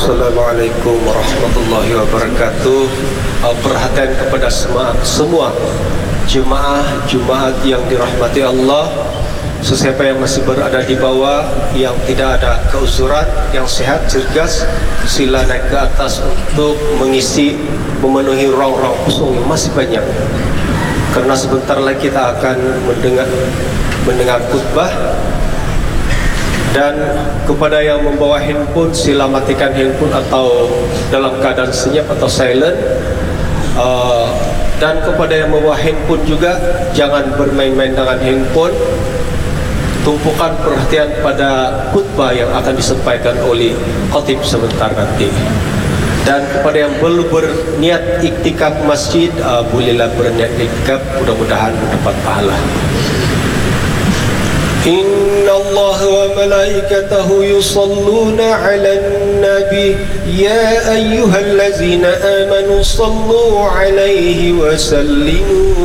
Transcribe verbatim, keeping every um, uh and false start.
Assalamualaikum warahmatullahi wabarakatuh. uh, Perhatian kepada semua, semua jemaah Jumaat yang dirahmati Allah. Sesiapa yang masih berada di bawah, yang tidak ada keuzuran, yang sehat, cergas, sila naik ke atas untuk mengisi, memenuhi ruang-ruang kosong yang masih banyak. Karena sebentar lagi kita akan mendengar mendengar khutbah. Dan kepada yang membawa handphone, sila matikan handphone atau dalam keadaan senyap atau silent. uh, Dan kepada yang membawa handphone juga, jangan bermain-main dengan handphone. Tumpukan perhatian pada khutbah yang akan disampaikan oleh khatib sebentar nanti. Dan kepada yang belum berniat iktikaf masjid, uh, bolehlah berniat iktikaf, mudah-mudahan mendapat pahala. Inna Allah wa malaikatahu yusalluna ala nabi ya ayyuhallazina amanu sallu alaihi wa sallimu